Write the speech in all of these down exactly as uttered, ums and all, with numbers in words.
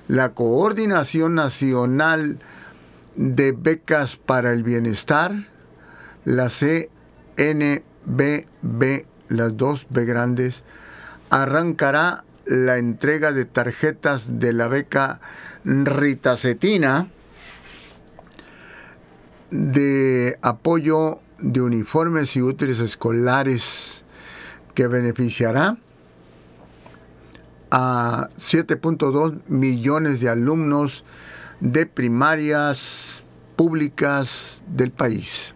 la Coordinación Nacional de Becas para el Bienestar, la C N B B, las dos B grandes, arrancará la entrega de tarjetas de la beca Rita Cetina de apoyo de uniformes y útiles escolares, que beneficiará a siete punto dos millones de alumnos de primarias públicas del país.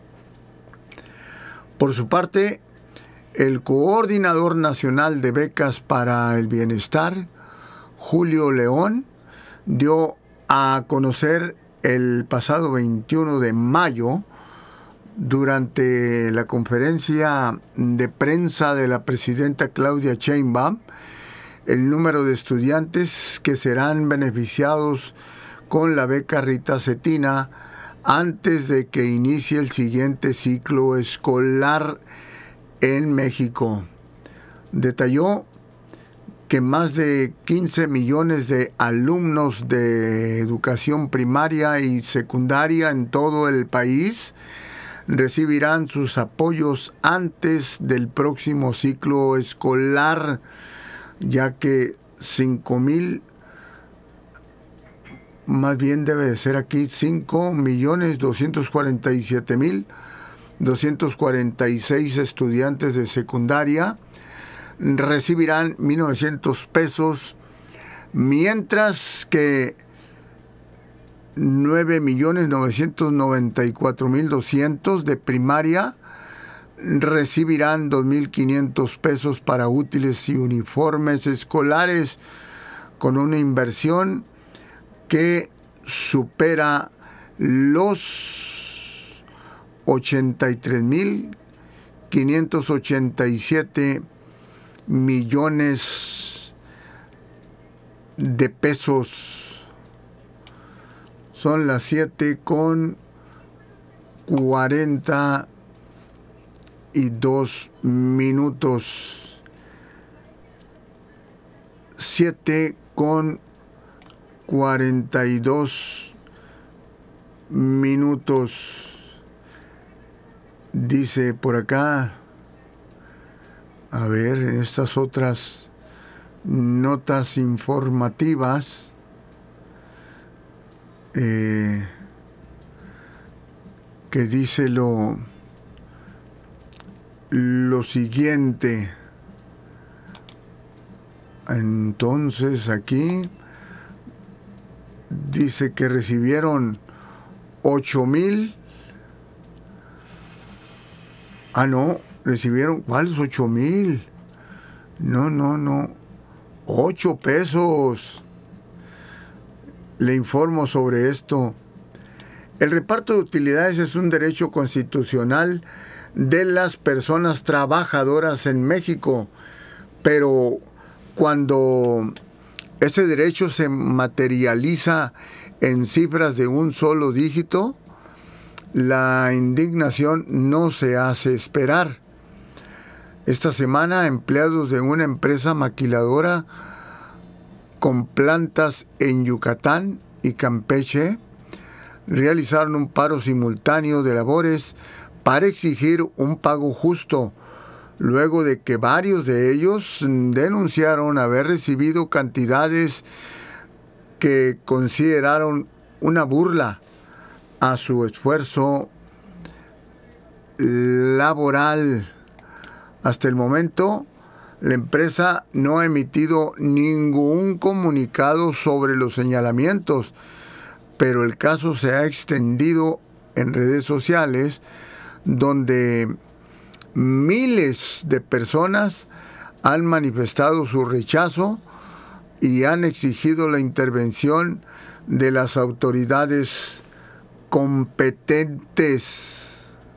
Por su parte, el Coordinador Nacional de Becas para el Bienestar, Julio León, dio a conocer el pasado veintiuno de mayo, durante la conferencia de prensa de la presidenta Claudia Sheinbaum, el número de estudiantes que serán beneficiados con la beca Rita Cetina antes de que inicie el siguiente ciclo escolar en México. Detalló que más de quince millones de alumnos de educación primaria y secundaria en todo el país recibirán sus apoyos antes del próximo ciclo escolar, ya que cinco mil, más bien debe de ser aquí, cinco millones doscientos cuarenta y siete mil doscientos cuarenta y seis estudiantes de secundaria recibirán mil novecientos pesos, mientras que nueve millones novecientos noventa y cuatro mil doscientos de primaria recibirán dos mil quinientos pesos para útiles y uniformes escolares, con una inversión que supera los ochenta y tres mil quinientos ochenta y siete millones de pesos. Son las siete con cuarenta y dos minutos. Siete con cuarenta y dos minutos. Dice por acá, a ver, en estas otras notas informativas, eh, que dice lo, lo siguiente. Entonces aquí dice que recibieron ocho mil. Ah, no, recibieron, ¿cuáles ocho mil? No, no, no, ocho pesos. Le informo sobre esto. El reparto de utilidades es un derecho constitucional de las personas trabajadoras en México, pero cuando ese derecho se materializa en cifras de un solo dígito, la indignación no se hace esperar. Esta semana, empleados de una empresa maquiladora con plantas en Yucatán y Campeche realizaron un paro simultáneo de labores para exigir un pago justo, luego de que varios de ellos denunciaron haber recibido cantidades que consideraron una burla a su esfuerzo laboral. Hasta el momento, la empresa no ha emitido ningún comunicado sobre los señalamientos, pero el caso se ha extendido en redes sociales, donde miles de personas han manifestado su rechazo y han exigido la intervención de las autoridades competentes.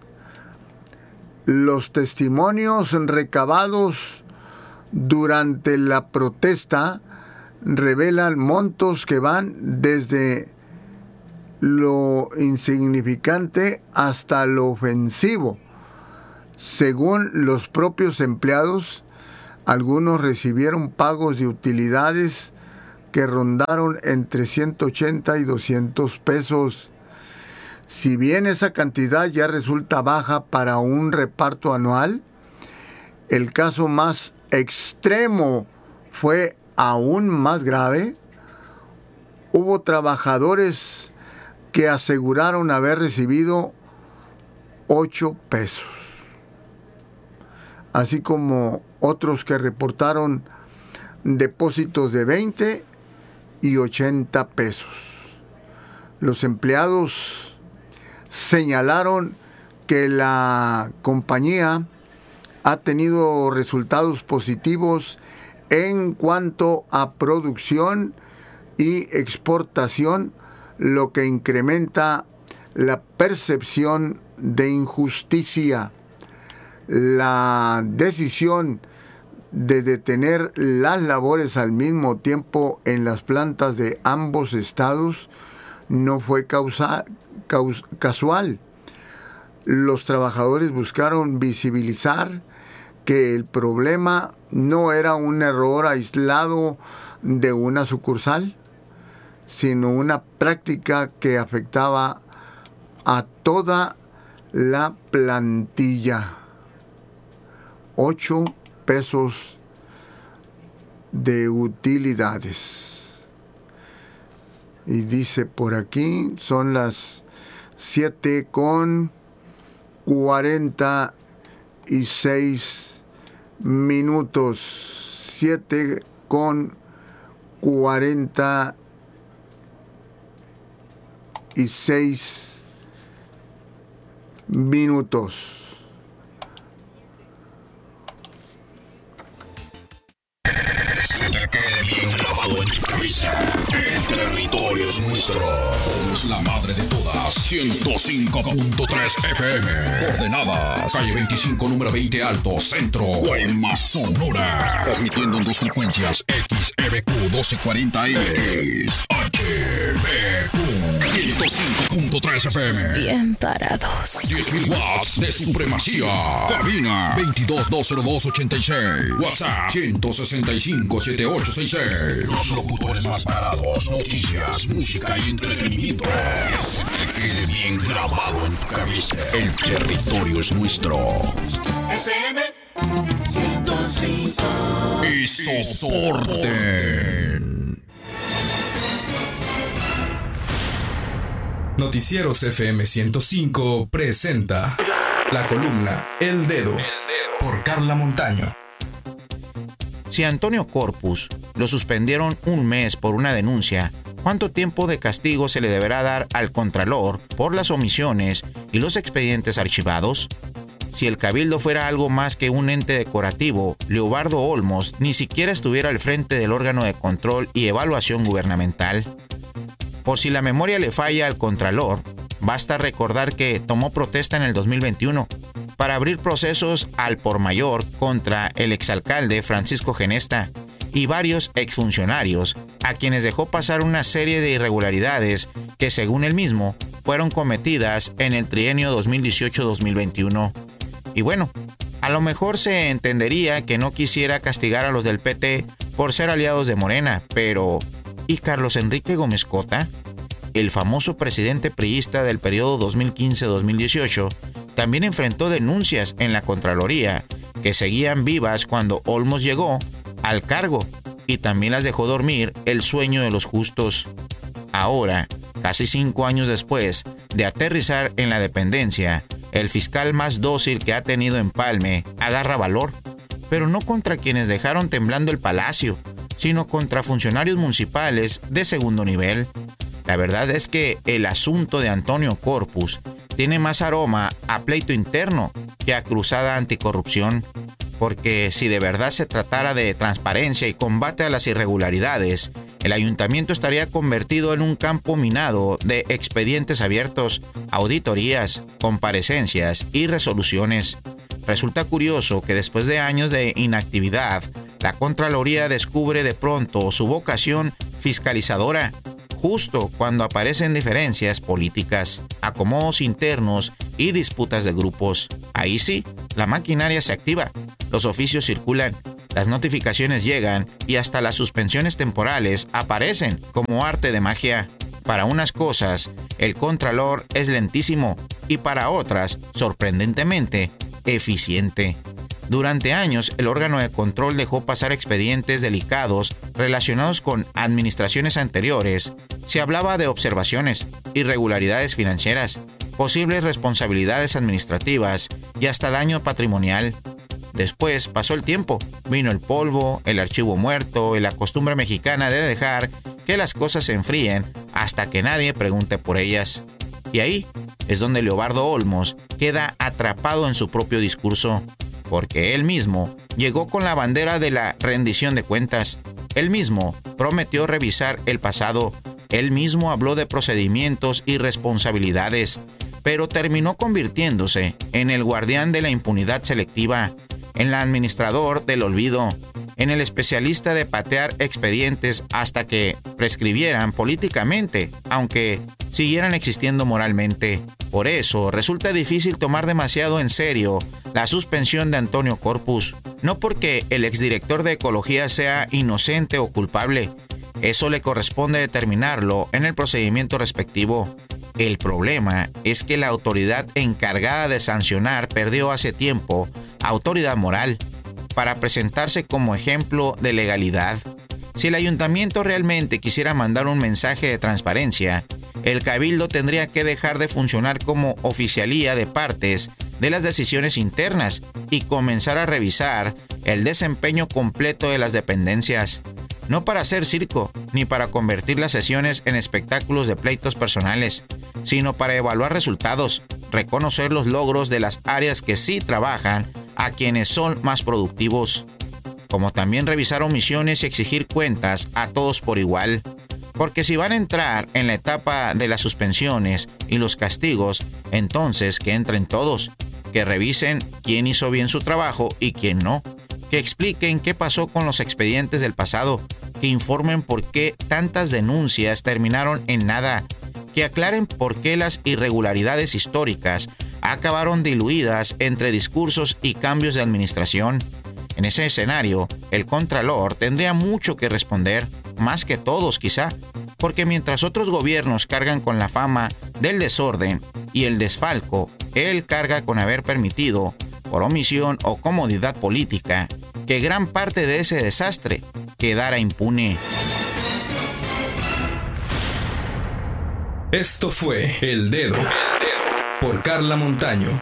Los testimonios recabados durante la protesta revelan montos que van desde lo insignificante hasta lo ofensivo. Según los propios empleados, algunos recibieron pagos de utilidades que rondaron entre ciento ochenta y doscientos pesos. Si bien esa cantidad ya resulta baja para un reparto anual, el caso más extremo fue aún más grave. Hubo trabajadores que aseguraron haber recibido ocho pesos, así como otros que reportaron depósitos de veinte y ochenta pesos. Los empleados señalaron que la compañía ha tenido resultados positivos en cuanto a producción y exportación, lo que incrementa la percepción de injusticia. La decisión de detener las labores al mismo tiempo en las plantas de ambos estados no fue causa, caus, casual. Los trabajadores buscaron visibilizar que el problema no era un error aislado de una sucursal, sino una práctica que afectaba a toda la plantilla. Ocho pesos de utilidades. Y dice por aquí, son las siete con cuarenta y seis minutos. Siete con cuarenta y seis minutos. Que quede bien grabado en tu cabeza. El territorio es nuestro. Somos la madre de todas. ciento cinco punto tres F M. Coordenadas. Calle veinticinco, número veinte Alto, Centro. Guaymas, Sonora. Transmitiendo en dos frecuencias. X E B Q doce cuarenta M. X H B Q ciento cinco punto tres F M. Bien parados. diez mil watts de supremacía. Cabina veintidós dos cero dos ochenta y seis. WhatsApp ciento sesenta y cinco setenta y ocho sesenta y seis. Los locutores más parados. Noticias, música y entretenimiento. Que se te quede bien grabado en tu cabeza. El territorio es nuestro. F M ciento cinco. Y soporten. Noticieros F M ciento cinco presenta la columna El Dedo por Carla Montaño. Si a Antonio Corpus lo suspendieron un mes por una denuncia, ¿cuánto tiempo de castigo se le deberá dar al Contralor por las omisiones y los expedientes archivados? Si el Cabildo fuera algo más que un ente decorativo, Leobardo Olmos ni siquiera estuviera al frente del órgano de control y evaluación gubernamental. Por si la memoria le falla al Contralor, basta recordar que tomó protesta en el dos mil veintiuno para abrir procesos al por mayor contra el exalcalde Francisco Genesta y varios exfuncionarios, a quienes dejó pasar una serie de irregularidades que, según él mismo, fueron cometidas en el trienio dos mil dieciocho dos mil veintiuno. Y bueno, a lo mejor se entendería que no quisiera castigar a los del P T por ser aliados de Morena, pero ¿y Carlos Enrique Gómez Cota? El famoso presidente priista del periodo dos mil quince dos mil dieciocho también enfrentó denuncias en la Contraloría que seguían vivas cuando Olmos llegó al cargo y también las dejó dormir el sueño de los justos. Ahora, casi cinco años después de aterrizar en la dependencia, el fiscal más dócil que ha tenido Empalme agarra valor, pero no contra quienes dejaron temblando el palacio, sino contra funcionarios municipales de segundo nivel. La verdad es que el asunto de Antonio Corpus tiene más aroma a pleito interno que a cruzada anticorrupción, porque si de verdad se tratara de transparencia y combate a las irregularidades, el ayuntamiento estaría convertido en un campo minado de expedientes abiertos, auditorías, comparecencias y resoluciones. Resulta curioso que después de años de inactividad, la Contraloría descubre de pronto su vocación fiscalizadora, justo cuando aparecen diferencias políticas, acomodos internos y disputas de grupos. Ahí sí, la maquinaria se activa, los oficios circulan Las notificaciones llegan y hasta las suspensiones temporales aparecen como arte de magia. Para unas cosas, el Contralor es lentísimo y para otras, sorprendentemente, eficiente. Durante años, el órgano de control dejó pasar expedientes delicados relacionados con administraciones anteriores. Se hablaba de observaciones, irregularidades financieras, posibles responsabilidades administrativas y hasta daño patrimonial. Después pasó el tiempo, vino el polvo, el archivo muerto y la costumbre mexicana de dejar que las cosas se enfríen hasta que nadie pregunte por ellas. Y ahí es donde Leobardo Olmos queda atrapado en su propio discurso, porque él mismo llegó con la bandera de la rendición de cuentas. Él mismo prometió revisar el pasado. Él mismo habló de procedimientos y responsabilidades, pero terminó convirtiéndose en el guardián de la impunidad selectiva, en el administrador del olvido, en el especialista de patear expedientes hasta que prescribieran políticamente, aunque siguieran existiendo moralmente. Por eso resulta difícil tomar demasiado en serio la suspensión de Antonio Corpus, no porque el exdirector de Ecología sea inocente o culpable. Eso le corresponde determinarlo en el procedimiento respectivo. El problema es que la autoridad encargada de sancionar perdió hace tiempo autoridad moral para presentarse como ejemplo de legalidad. Si el ayuntamiento realmente quisiera mandar un mensaje de transparencia, el cabildo tendría que dejar de funcionar como oficialía de partes de las decisiones internas y comenzar a revisar el desempeño completo de las dependencias, no para hacer circo ni para convertir las sesiones en espectáculos de pleitos personales, sino para evaluar resultados, reconocer los logros de las áreas que sí trabajan a quienes son más productivos, como también revisar omisiones y exigir cuentas a todos por igual. Porque si van a entrar en la etapa de las suspensiones y los castigos, entonces que entren todos, que revisen quién hizo bien su trabajo y quién no, que expliquen qué pasó con los expedientes del pasado, que informen por qué tantas denuncias terminaron en nada, que aclaren por qué las irregularidades históricas acabaron diluidas entre discursos y cambios de administración. En ese escenario, el Contralor tendría mucho que responder, más que todos quizá, porque mientras otros gobiernos cargan con la fama del desorden y el desfalco, él carga con haber permitido, por omisión o comodidad política, que gran parte de ese desastre quedara impune. Esto fue El Dedo por Carla Montaño.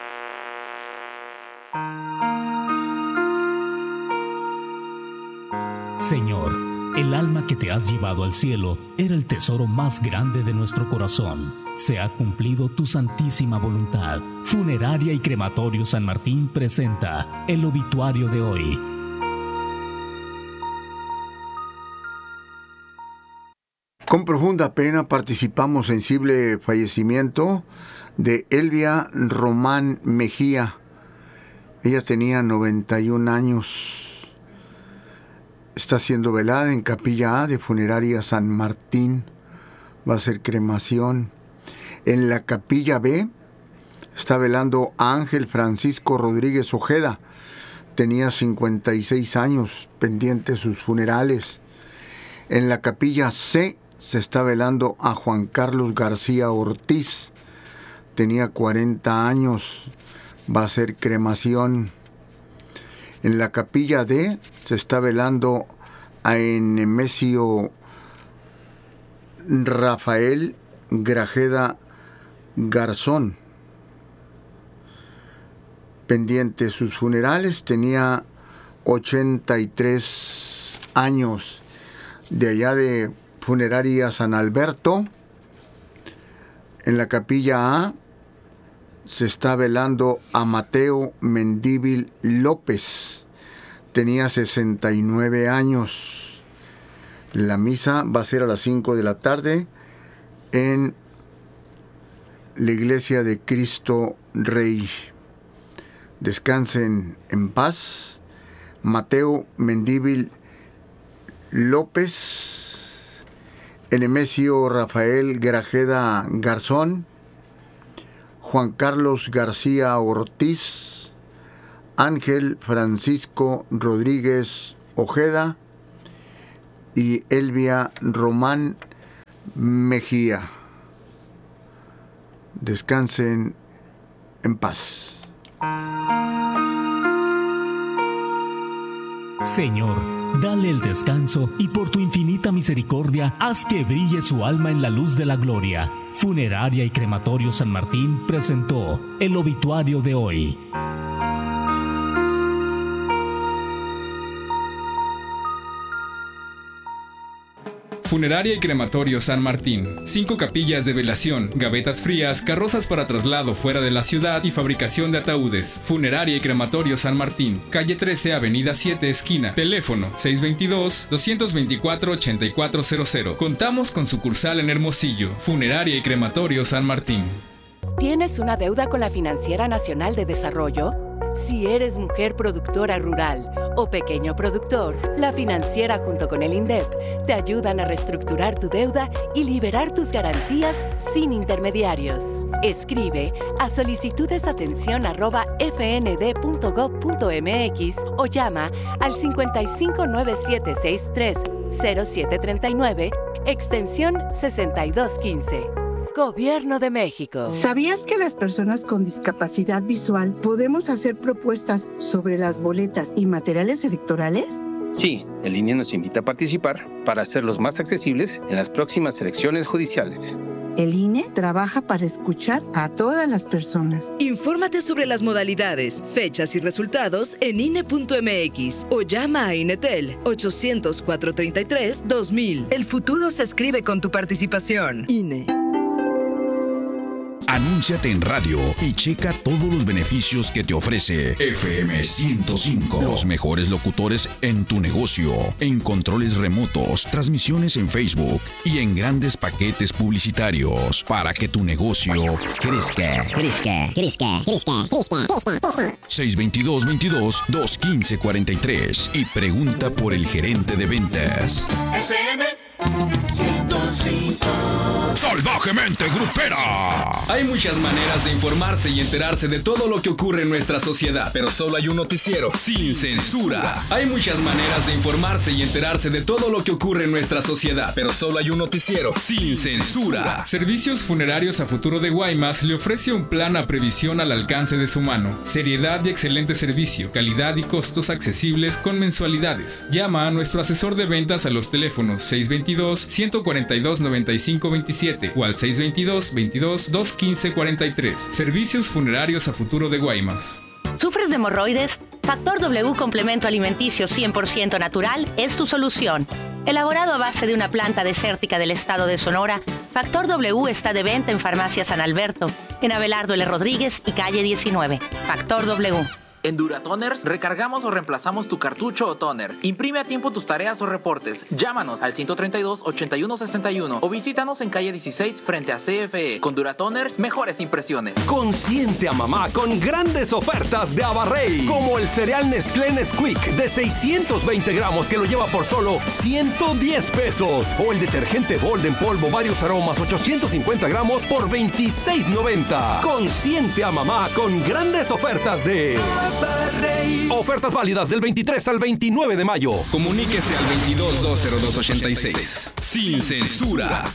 Señor, el alma que te has llevado al cielo era el tesoro más grande de nuestro corazón. Se ha cumplido tu santísima voluntad. Funeraria y Crematorio San Martín presenta el obituario de hoy. Con profunda pena participamos sensible fallecimiento de Elvia Román Mejía. Ella tenía noventa y un años. Está siendo velada en Capilla A de Funeraria San Martín. Va a ser cremación. En la Capilla B está velando a Ángel Francisco Rodríguez Ojeda. Tenía cincuenta y seis años, pendientes sus funerales. En la Capilla C se está velando a Juan Carlos García Ortiz. Tenía cuarenta años. Va a ser cremación. En la Capilla D se está velando a Nemesio Rafael Grajeda Garzón. Pendiente sus funerales, tenía ochenta y tres años. De allá de Funeraria San Alberto, en la Capilla A, se está velando a Mateo Mendívil López. Tenía sesenta y nueve años. La misa va a ser a las cinco de la tarde en la Iglesia de Cristo Rey. Descansen en paz. Mateo Mendívil López, Nemesio Rafael Grajeda Garzón, Juan Carlos García Ortiz, Ángel Francisco Rodríguez Ojeda y Elvia Román Mejía. Descansen en paz. Señor, dale el descanso y por tu infinita misericordia, haz que brille su alma en la luz de la gloria. Funeraria y Crematorio San Martín presentó el obituario de hoy. Funeraria y Crematorio San Martín. Cinco capillas de velación, gavetas frías, carrozas para traslado fuera de la ciudad y fabricación de ataúdes. Funeraria y Crematorio San Martín. Calle trece, Avenida siete, esquina. Teléfono seis dos dos, dos dos cuatro, ocho cuatro cero cero. Contamos con sucursal en Hermosillo. Funeraria y Crematorio San Martín. ¿Tienes una deuda con la Financiera Nacional de Desarrollo? Si eres mujer productora rural o pequeño productor, la Financiera junto con el INDEP te ayudan a reestructurar tu deuda y liberar tus garantías sin intermediarios. Escribe a solicitudesatención arroba f n d punto gov punto m x o llama al cinco cinco nueve siete seis tres cero siete tres nueve, extensión sesenta y dos quince. Gobierno de México. ¿Sabías que las personas con discapacidad visual podemos hacer propuestas sobre las boletas y materiales electorales? Sí, el I N E nos invita a participar para hacerlos más accesibles en las próximas elecciones judiciales. El I N E trabaja para escuchar a todas las personas. Infórmate sobre las modalidades, fechas y resultados en I N E punto m x o llama a INETEL ochocientos, cuatrocientos treinta y tres, dos mil. El futuro se escribe con tu participación. I N E. Anúnciate en radio y checa todos los beneficios que te ofrece F M ciento cinco. Los mejores locutores en tu negocio, en controles remotos, transmisiones en Facebook y en grandes paquetes publicitarios para que tu negocio crezca. Crezca, crezca, crezca, crezca, crezca. seis dos dos, veintidós, dos quince, cuarenta y tres y pregunta por el gerente de ventas. F M ciento cinco. ¡Salvajemente grupera! Hay muchas maneras de informarse y enterarse de todo lo que ocurre en nuestra sociedad, pero solo hay un noticiero sin censura. Hay muchas maneras de informarse y enterarse de todo lo que ocurre en nuestra sociedad, pero solo hay un noticiero sin censura. Servicios Funerarios a Futuro de Guaymas le ofrece un plan a previsión al alcance de su mano. Seriedad y excelente servicio, calidad y costos accesibles con mensualidades. Llama a nuestro asesor de ventas a los teléfonos seis dos dos, uno cuatro dos, nueve cinco dos siete o al seis dos dos, veintidós, dos quince cuarenta y tres. Servicios Funerarios a Futuro de Guaymas. ¿Sufres de hemorroides? Factor W Complemento Alimenticio cien por ciento natural es tu solución. Elaborado a base de una planta desértica del estado de Sonora, Factor W está de venta en Farmacia San Alberto, en Abelardo L. Rodríguez y calle diecinueve. Factor W. En Duratoners recargamos o reemplazamos tu cartucho o toner. Imprime a tiempo tus tareas o reportes. Llámanos al ciento treinta y dos, ochenta y uno sesenta y uno o visítanos en calle dieciséis frente a C F E. Con Duratoners, mejores impresiones. Consiente a mamá con grandes ofertas de Abarrey, como el cereal Nestlé Nesquik de seiscientos veinte gramos que lo lleva por solo ciento diez pesos, o el detergente Bold en polvo varios aromas ochocientos cincuenta gramos por veintiséis noventa. Consiente a mamá con grandes ofertas de Abarrey. Ofertas válidas del veintitrés al veintinueve de mayo. Comuníquese al veintidós, dos cero dos, ochenta y seis. Sin censura.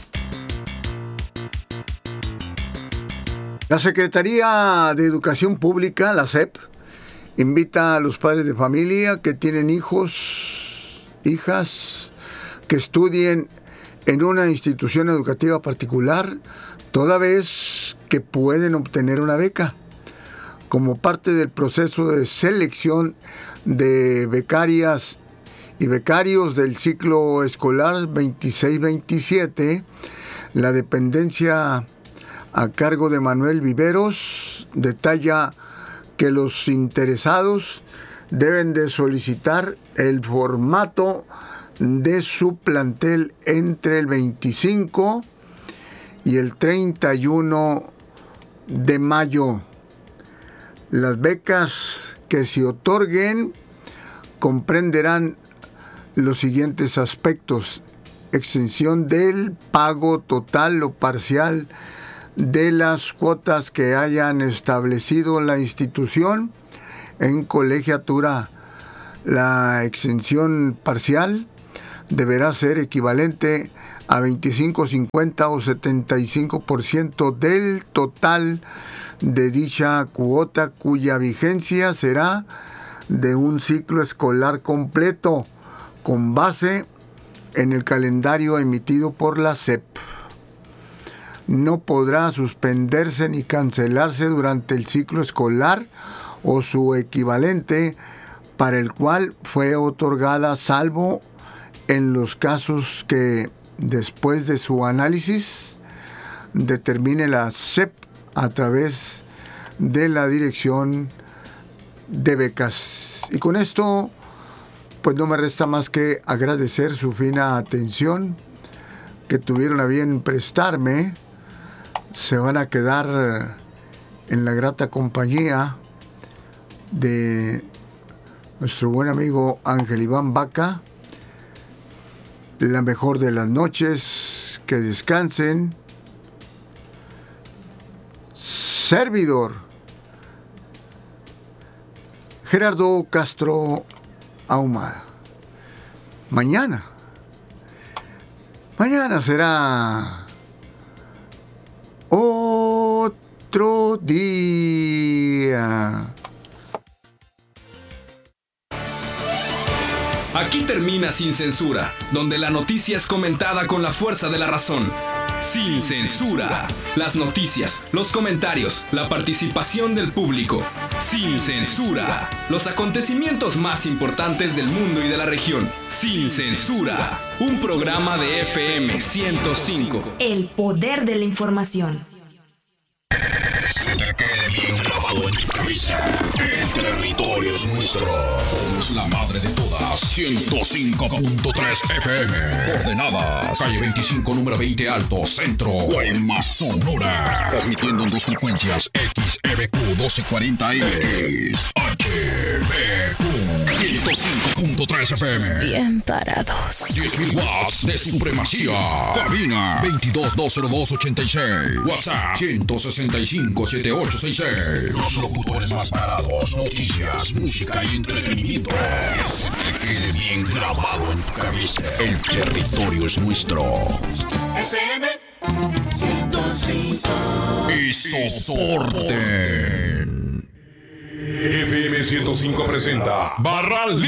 La Secretaría de Educación Pública, la S E P, invita a los padres de familia que tienen hijos, hijas, que estudien en una institución educativa particular, toda vez que pueden obtener una beca, como parte del proceso de selección de becarias y becarios del ciclo escolar veintiséis veintisiete, la dependencia a cargo de Manuel Viveros detalla que los interesados deben de solicitar el formato de su plantel entre el veinticinco y el treinta y uno de mayo. Las becas que se otorguen comprenderán los siguientes aspectos: exención del pago total o parcial de las cuotas que hayan establecido la institución en colegiatura, La exención parcial deberá ser equivalente a veinticinco, cincuenta o setenta y cinco por ciento del total de dicha cuota, cuya vigencia será de un ciclo escolar completo con base en el calendario emitido por la S E P. No podrá suspenderse ni cancelarse durante el ciclo escolar o su equivalente para el cual fue otorgada, salvo en los casos que, después de su análisis, determine la S E P a través de la Dirección de Becas. Y con esto, pues no me resta más que agradecer su fina atención que tuvieron a bien prestarme. Se van a quedar en la grata compañía de nuestro buen amigo Ángel Iván Vaca. La mejor de las noches, que descansen. Servidor Gerardo Castro Ahumada. Mañana, mañana será otro día. Aquí termina Sin Censura, donde la noticia es comentada con la fuerza de la razón. Sin Censura. Las noticias, los comentarios, la participación del público. Sin Censura. Los acontecimientos más importantes del mundo y de la región. Sin Censura. Un programa de F M ciento cinco. El poder de la información. Se te quede bien grabado en tu cabeza. El territorio es nuestro. Somos la madre de todas. ciento cinco punto tres F M. Coordenadas. Calle veinticinco, número veinte Alto, Centro. Guaymas, Sonora. Transmitiendo en dos frecuencias. X E B Q doce cuarenta M. X H B Q ciento cinco punto tres F M. Bien parados. diez mil watts de supremacía. Cabina veintidós, dos cero dos, ochenta y seis. WhatsApp ciento sesenta y cinco, setenta y ocho sesenta y seis. Los locutores más parados, noticias, música y entretenimiento. Que se te quede bien grabado en tu cabeza. El territorio es nuestro. F M ciento cinco. Y soporten. F M ciento cinco presenta Barral